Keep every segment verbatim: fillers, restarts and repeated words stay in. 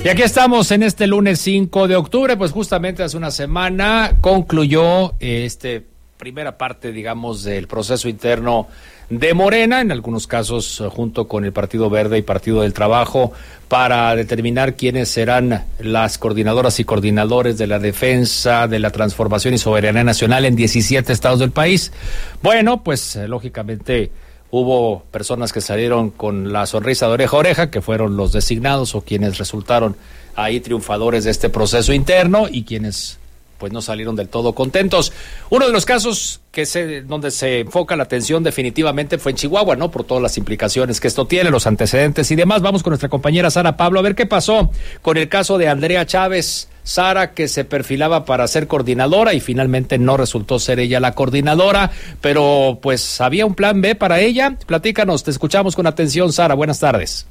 Y aquí estamos en este lunes cinco de octubre, pues justamente hace una semana concluyó este primera parte, digamos, del proceso interno de Morena, en algunos casos junto con el Partido Verde y Partido del Trabajo, para determinar quiénes serán las coordinadoras y coordinadores de la defensa, de la transformación y soberanía nacional en diecisiete estados del país. Bueno, pues lógicamente hubo personas que salieron con la sonrisa de oreja a oreja, que fueron los designados o quienes resultaron ahí triunfadores de este proceso interno y quienes pues no salieron del todo contentos. Uno de los casos que se, donde se enfoca la atención definitivamente fue en Chihuahua, ¿no? Por todas las implicaciones que esto tiene, los antecedentes y demás. Vamos con nuestra compañera Sara Pablo a ver qué pasó con el caso de Andrea Chávez. Sara, que se perfilaba para ser coordinadora y finalmente no resultó ser ella la coordinadora, pero pues había un plan B para ella. Platícanos, te escuchamos con atención, Sara. Buenas tardes.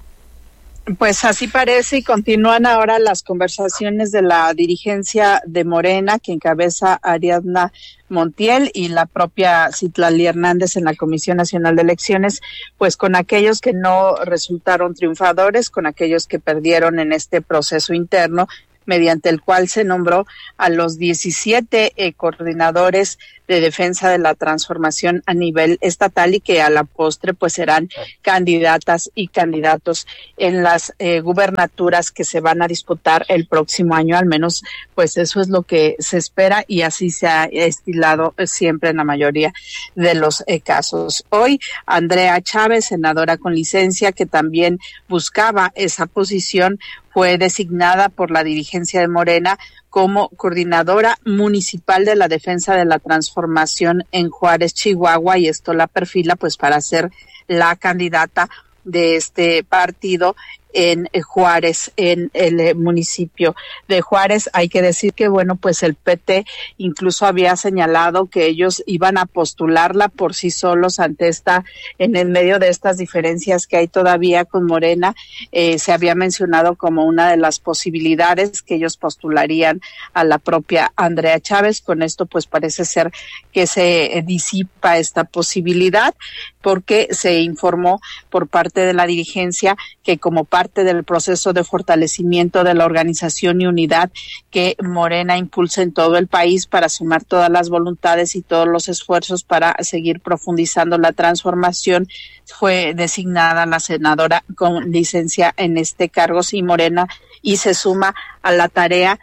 Pues así parece, y continúan ahora las conversaciones de la dirigencia de Morena, que encabeza Ariadna Montiel y la propia Citlali Hernández en la Comisión Nacional de Elecciones, pues con aquellos que no resultaron triunfadores, con aquellos que perdieron en este proceso interno, mediante el cual se nombró a los diecisiete eh, coordinadores de defensa de la transformación a nivel estatal y que a la postre pues serán candidatas y candidatos en las eh, gubernaturas que se van a disputar el próximo año, al menos pues eso es lo que se espera y así se ha estilado siempre en la mayoría de los eh, casos. Hoy Andrea Chávez, senadora con licencia, que también buscaba esa posición, fue designada por la dirigencia de Morena como coordinadora municipal de la defensa de la transformación en Juárez, Chihuahua, y esto la perfila pues para ser la candidata de este partido en Juárez, en el municipio de Juárez. Hay que decir que, bueno, pues el P T incluso había señalado que ellos iban a postularla por sí solos ante esta, en el medio de estas diferencias que hay todavía con Morena. Eh, se había mencionado como una de las posibilidades que ellos postularían a la propia Andrea Chávez. Con esto, pues parece ser que se disipa esta posibilidad, porque se informó por parte de la dirigencia que como parte del proceso de fortalecimiento de la organización y unidad que Morena impulsa en todo el país para sumar todas las voluntades y todos los esfuerzos para seguir profundizando la transformación, fue designada la senadora con licencia en este cargo, sí, Morena, y se suma a la tarea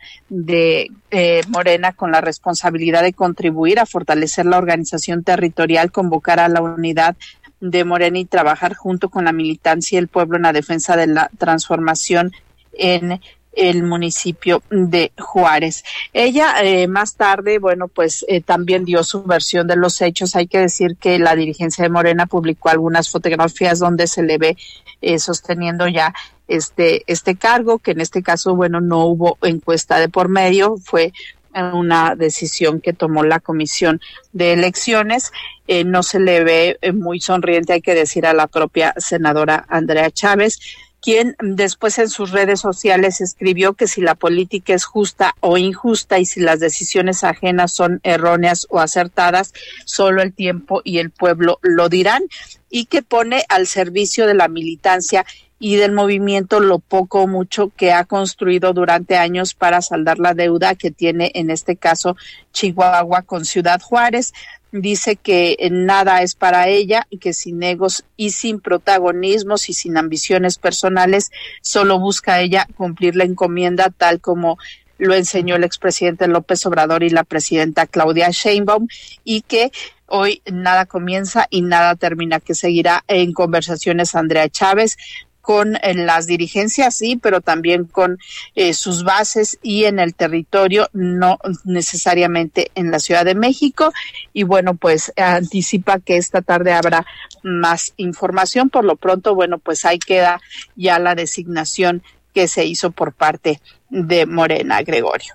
de eh, Morena con la responsabilidad de contribuir a fortalecer la organización territorial, convocar a la unidad de Morena y trabajar junto con la militancia y el pueblo en la defensa de la transformación en el municipio de Juárez. Ella eh, más tarde, bueno, pues eh, también dio su versión de los hechos. Hay que decir que la dirigencia de Morena publicó algunas fotografías donde se le ve eh, sosteniendo ya este este cargo, que en este caso, bueno, no hubo encuesta de por medio, fue una decisión que tomó la Comisión de Elecciones. Eh, no se le ve eh, muy sonriente, hay que decir, a la propia senadora Andrea Chávez, quien después en sus redes sociales escribió que si la política es justa o injusta y si las decisiones ajenas son erróneas o acertadas, solo el tiempo y el pueblo lo dirán, y que pone al servicio de la militancia y del movimiento lo poco o mucho que ha construido durante años para saldar la deuda que tiene en este caso Chihuahua con Ciudad Juárez. Dice que nada es para ella y que sin egos y sin protagonismos y sin ambiciones personales, solo busca ella cumplir la encomienda tal como lo enseñó el expresidente López Obrador y la presidenta Claudia Sheinbaum, y que hoy nada comienza y nada termina, que seguirá en conversaciones Andrea Chávez con eh, las dirigencias, sí, pero también con eh, sus bases y en el territorio, no necesariamente en la Ciudad de México. Y bueno, pues anticipa que esta tarde habrá más información. Por lo pronto, bueno, pues ahí queda ya la designación que se hizo por parte de Morena, Gregorio.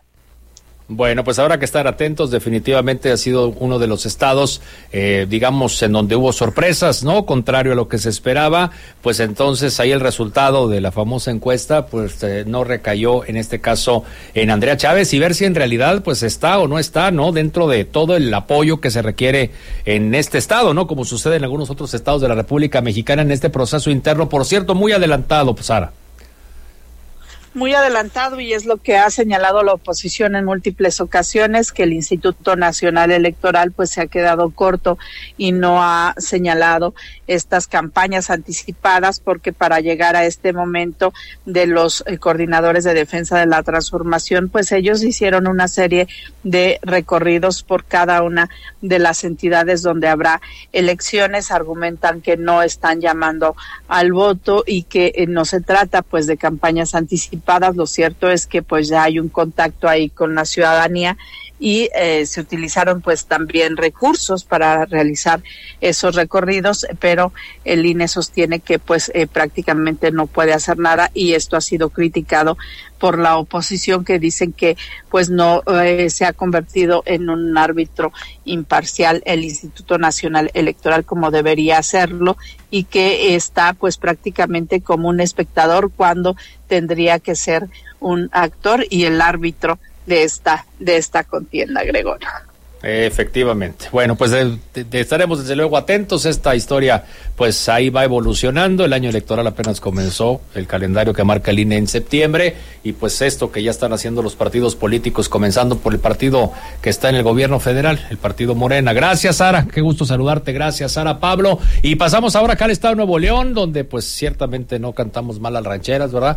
Bueno, pues habrá que estar atentos. Definitivamente ha sido uno de los estados, eh, digamos, en donde hubo sorpresas, ¿no? Contrario a lo que se esperaba, pues entonces ahí el resultado de la famosa encuesta, pues eh, no recayó en este caso en Andrea Chávez, y ver si en realidad pues está o no está, ¿no? Dentro de todo el apoyo que se requiere en este estado, ¿no? Como sucede en algunos otros estados de la República Mexicana en este proceso interno, por cierto, muy adelantado, pues, Sara. muy adelantado, y es lo que ha señalado la oposición en múltiples ocasiones, que el Instituto Nacional Electoral pues se ha quedado corto y no ha señalado estas campañas anticipadas, porque para llegar a este momento de los eh, coordinadores de defensa de la transformación, pues ellos hicieron una serie de recorridos por cada una de las entidades donde habrá elecciones. Argumentan que no están llamando al voto y que eh, no se trata pues de campañas anticipadas. Lo cierto es que pues ya hay un contacto ahí con la ciudadanía y eh, se utilizaron pues también recursos para realizar esos recorridos, pero el I N E sostiene que pues eh, prácticamente no puede hacer nada, y esto ha sido criticado por la oposición, que dicen que pues no eh, se ha convertido en un árbitro imparcial el Instituto Nacional Electoral como debería hacerlo, y que está pues prácticamente como un espectador cuando tendría que ser un actor y el árbitro de esta de esta contienda, Gregorio. Efectivamente. Bueno, pues de, de, de estaremos desde luego atentos. Esta historia pues ahí va evolucionando. El año electoral apenas comenzó, el calendario que marca el I N E en septiembre, y pues esto que ya están haciendo los partidos políticos, comenzando por el partido que está en el gobierno federal, el partido Morena. Gracias, Sara, qué gusto saludarte. Gracias, Sara, Pablo. Y pasamos ahora acá al estado de Nuevo León, donde pues ciertamente no cantamos mal las rancheras, ¿verdad?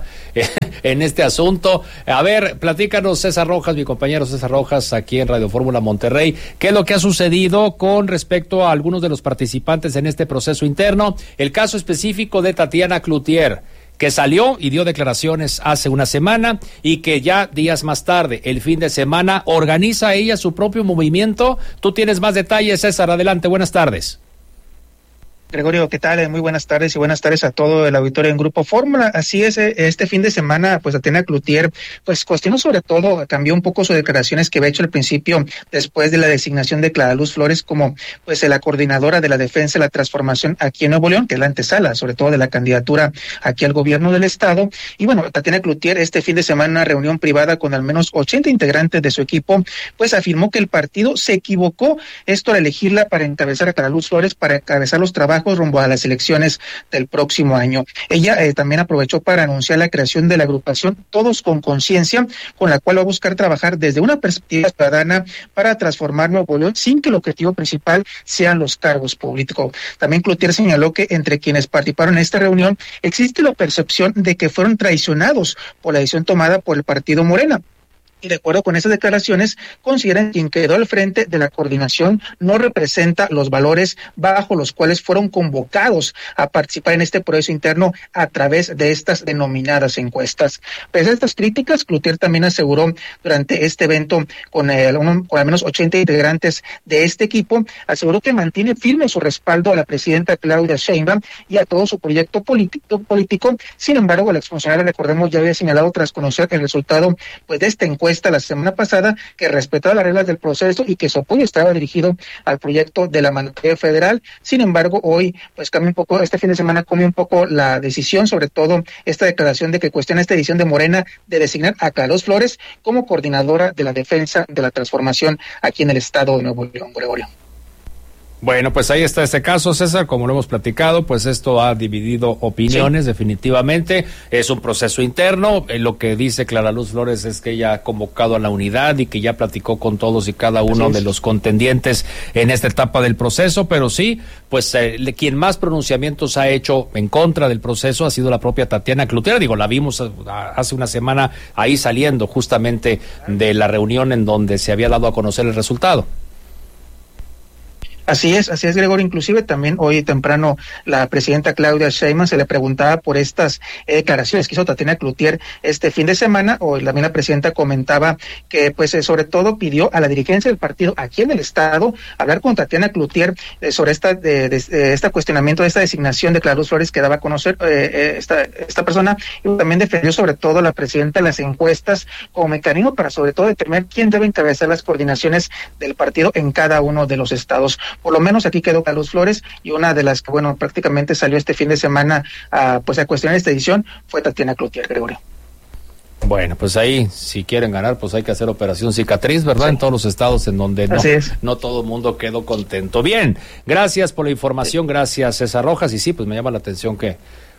En este asunto. A ver, platícanos, César Rojas, mi compañero César Rojas, aquí en Radio Fórmula Monterrey. ¿Qué es lo que ha sucedido con respecto a algunos de los participantes en este proceso interno? El caso específico de Tatiana Cloutier, que salió y dio declaraciones hace una semana, y que ya días más tarde, el fin de semana, organiza ella su propio movimiento. Tú tienes más detalles, César, adelante, buenas tardes. Gregorio, ¿qué tal? Muy buenas tardes y buenas tardes a todo el auditorio en Grupo Fórmula. Así es, este fin de semana, pues Tatiana Cloutier, pues cuestionó sobre todo, cambió un poco sus declaraciones que había hecho al principio, después de la designación de Clara Luz Flores como pues la coordinadora de la defensa y la transformación aquí en Nuevo León, que es la antesala, sobre todo de la candidatura aquí al gobierno del estado. Y bueno, Tatiana Cloutier, este fin de semana, en una reunión privada con al menos ochenta integrantes de su equipo, pues afirmó que el partido se equivocó, esto al elegirla para encabezar a Clara Luz Flores, para encabezar los trabajos rumbo a las elecciones del próximo año. Ella eh, también aprovechó para anunciar la creación de la agrupación Todos con Conciencia, con la cual va a buscar trabajar desde una perspectiva ciudadana para transformar Nuevo León sin que el objetivo principal sean los cargos públicos. También Cloutier señaló que entre quienes participaron en esta reunión existe la percepción de que fueron traicionados por la decisión tomada por el partido Morena. Y de acuerdo con esas declaraciones, consideran que quien quedó al frente de la coordinación no representa los valores bajo los cuales fueron convocados a participar en este proceso interno a través de estas denominadas encuestas. Pese a estas críticas, Cloutier también aseguró durante este evento con, el, con al menos ochenta integrantes de este equipo, aseguró que mantiene firme su respaldo a la presidenta Claudia Sheinbaum y a todo su proyecto político. político. Sin embargo, el exfuncionario, recordemos, ya había señalado tras conocer el resultado pues de esta encuesta la semana pasada, que respetaba las reglas del proceso y que su apoyo estaba dirigido al proyecto de la mandataria federal. Sin embargo, hoy pues cambia un poco, este fin de semana cambia un poco la decisión, sobre todo esta declaración de que cuestiona esta decisión de Morena de designar a Clara Luz Flores como coordinadora de la defensa de la transformación aquí en el estado de Nuevo León, Gregorio. Bueno, pues ahí está este caso, César, como lo hemos platicado, pues esto ha dividido opiniones, sí. Definitivamente, es un proceso interno. Eh, lo que dice Clara Luz Flores es que ella ha convocado a la unidad y que ya platicó con todos y cada uno de los contendientes en esta etapa del proceso, pero sí, pues eh, quien más pronunciamientos ha hecho en contra del proceso ha sido la propia Tatiana Cloutier. Digo, la vimos hace una semana ahí saliendo justamente de la reunión en donde se había dado a conocer el resultado. Así es, así es, Gregorio. Inclusive también hoy temprano la presidenta Claudia Sheinbaum se le preguntaba por estas eh, declaraciones que hizo Tatiana Cloutier este fin de semana. Hoy también la presidenta comentaba que pues eh, sobre todo pidió a la dirigencia del partido aquí en el estado hablar con Tatiana Cloutier eh, sobre esta de, de, de este cuestionamiento de esta designación de Clara Luz Flores que daba a conocer eh, eh, esta esta persona, y también defendió sobre todo la presidenta las encuestas como mecanismo para sobre todo determinar quién debe encabezar las coordinaciones del partido en cada uno de los estados. Por lo menos aquí quedó Clara Luz Flores, y una de las que, bueno, prácticamente salió este fin de semana a, pues a cuestionar esta edición fue Tatiana Cloutier, Gregorio. Bueno, pues ahí, si quieren ganar, pues hay que hacer operación cicatriz, ¿verdad? Sí. En todos los estados en donde no, no todo el mundo quedó contento. Bien, gracias por la información, sí. Gracias, César Rojas, y sí, pues me llama la atención que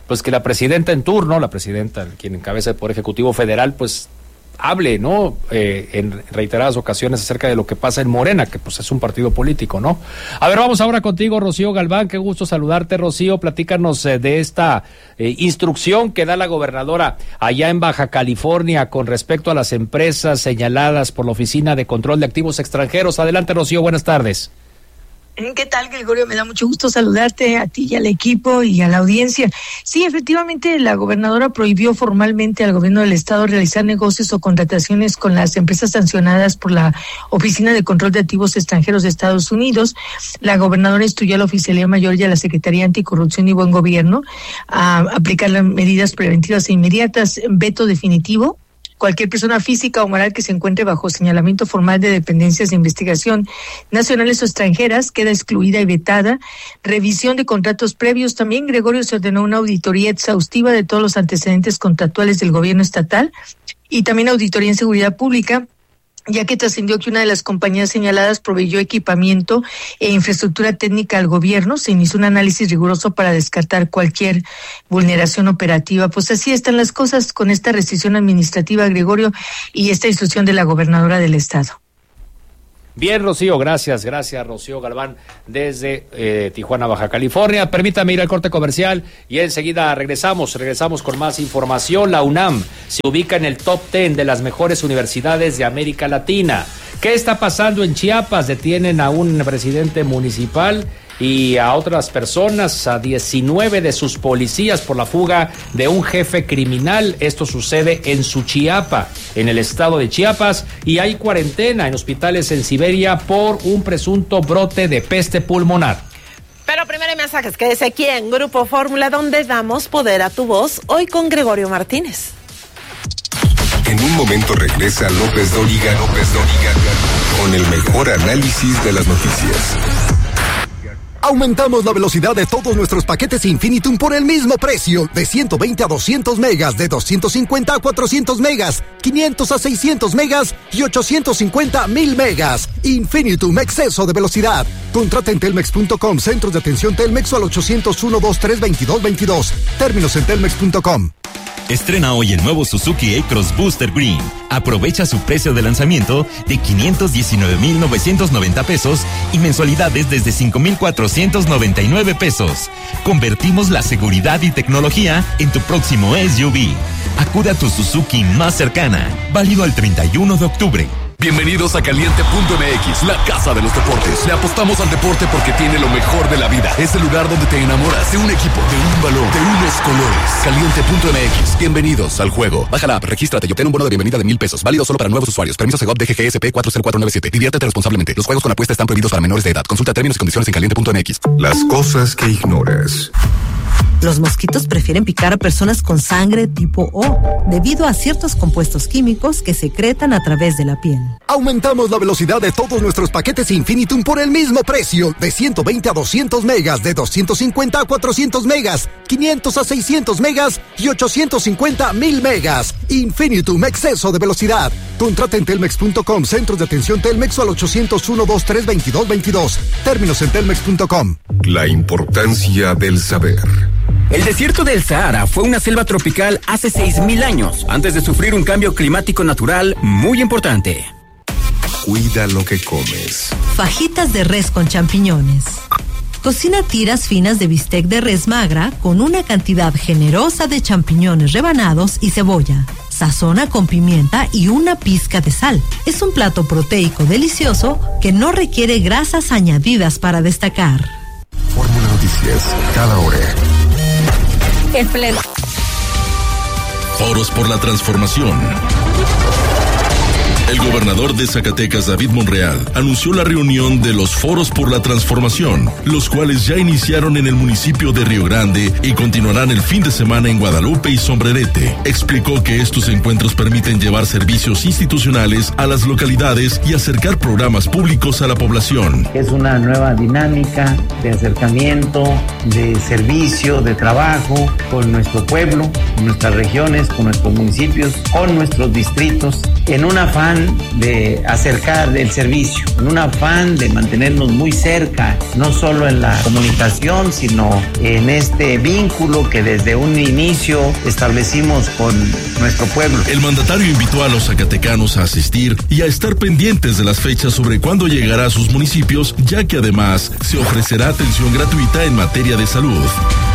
pues que la presidenta en turno, la presidenta, quien encabeza el Poder Ejecutivo Federal, pues hable, ¿no? Eh, en reiteradas ocasiones acerca de lo que pasa en Morena, que pues es un partido político, ¿no? A ver, vamos ahora contigo, Rocío Galván, qué gusto saludarte, Rocío, platícanos eh, de esta eh, instrucción que da la gobernadora allá en Baja California con respecto a las empresas señaladas por la Oficina de Control de Activos Extranjeros. Adelante, Rocío, buenas tardes. ¿Qué tal, Gregorio? Me da mucho gusto saludarte a ti y al equipo y a la audiencia. Sí, efectivamente, la gobernadora prohibió formalmente al gobierno del estado realizar negocios o contrataciones con las empresas sancionadas por la Oficina de Control de Activos Extranjeros de Estados Unidos. La gobernadora instruyó a la Oficialía Mayor y a la Secretaría Anticorrupción y Buen Gobierno a aplicar las medidas preventivas e inmediatas, veto definitivo. Cualquier persona física o moral que se encuentre bajo señalamiento formal de dependencias de investigación nacionales o extranjeras queda excluida y vetada. Revisión de contratos previos. También, Gregorio, se ordenó una auditoría exhaustiva de todos los antecedentes contractuales del gobierno estatal y también auditoría en seguridad pública, ya que trascendió que una de las compañías señaladas proveyó equipamiento e infraestructura técnica al gobierno. Se inició un análisis riguroso para descartar cualquier vulneración operativa. Pues así están las cosas con esta restricción administrativa, Gregorio, y esta instrucción de la gobernadora del estado. Bien, Rocío, gracias, gracias, Rocío Galván, desde eh, Tijuana, Baja California. Permítame ir al corte comercial y enseguida regresamos, regresamos con más información. La UNAM se ubica en el top diez de las mejores universidades de América Latina. ¿Qué está pasando en Chiapas? Detienen a un presidente municipal y a otras personas, a diecinueve de sus policías por la fuga de un jefe criminal. Esto sucede en Suchiapa, en el estado de Chiapas, y hay cuarentena en hospitales en Siberia por un presunto brote de peste pulmonar. Pero primero hay mensajes, quédese aquí en Grupo Fórmula, donde damos poder a tu voz, hoy con Gregorio Martínez. En un momento regresa López Dóriga, López Dóriga, con el mejor análisis de las noticias. Aumentamos la velocidad de todos nuestros paquetes Infinitum por el mismo precio, de ciento veinte a doscientos megas, de doscientos cincuenta a cuatrocientos megas, quinientos a seiscientos megas y ochocientos cincuenta a mil megas. Infinitum, exceso de velocidad. Contrata en telmex punto com, centros de atención Telmex o al ochocientos uno, veintitrés, veintidós veintidós. Términos en telmex punto com. Estrena hoy el nuevo Suzuki A-Cross Booster Green. Aprovecha su precio de lanzamiento de quinientos diecinueve mil novecientos noventa pesos y mensualidades desde cinco mil cuatrocientos noventa y nueve pesos. Convertimos la seguridad y tecnología en tu próximo S U V. Acude a tu Suzuki más cercana. Válido al treinta y uno de octubre. Bienvenidos a Caliente punto M X, la casa de los deportes. Le apostamos al deporte porque tiene lo mejor de la vida. Es el lugar donde te enamoras de un equipo, de un balón, de unos colores. Caliente punto M X, bienvenidos al juego. Baja la app, regístrate y obtén un bono de bienvenida de mil pesos. Válido solo para nuevos usuarios. Permiso Segov D G G S P cuatro cero cuatro nueve siete. Diviértete responsablemente. Los juegos con apuesta están prohibidos para menores de edad. Consulta términos y condiciones en Caliente punto M X. Las cosas que ignoras. Los mosquitos prefieren picar a personas con sangre tipo O, debido a ciertos compuestos químicos que secretan a través de la piel. Aumentamos la velocidad de todos nuestros paquetes Infinitum por el mismo precio, de ciento veinte a doscientos megas, de doscientos cincuenta a cuatrocientos megas, quinientos a seiscientos megas y ochocientos cincuenta a mil megas. Infinitum, exceso de velocidad. Contrata en telmex punto com, centros de atención Telmex o al ochocientos uno, veintitrés, veintidós veintidós. Términos en telmex punto com. La importancia del saber. El desierto del Sahara fue una selva tropical hace seis mil años, antes de sufrir un cambio climático natural muy importante. Cuida lo que comes. Fajitas de res con champiñones. Cocina tiras finas de bistec de res magra con una cantidad generosa de champiñones rebanados y cebolla. Sazona con pimienta y una pizca de sal. Es un plato proteico delicioso que no requiere grasas añadidas para destacar. Fórmula Noticias, cada hora. El pleno. Foros por la transformación. El gobernador de Zacatecas, David Monreal, anunció la reunión de los Foros por la Transformación, los cuales ya iniciaron en el municipio de Río Grande y continuarán el fin de semana en Guadalupe y Sombrerete. Explicó que estos encuentros permiten llevar servicios institucionales a las localidades y acercar programas públicos a la población. Es una nueva dinámica de acercamiento, de servicio, de trabajo con nuestro pueblo, con nuestras regiones, con nuestros municipios, con nuestros distritos, en un afán afán de acercar el servicio, en un afán de mantenernos muy cerca, no solo en la comunicación, sino en este vínculo que desde un inicio establecimos con nuestro pueblo. El mandatario invitó a los zacatecanos a asistir y a estar pendientes de las fechas sobre cuándo llegará a sus municipios, ya que además se ofrecerá atención gratuita en materia de salud.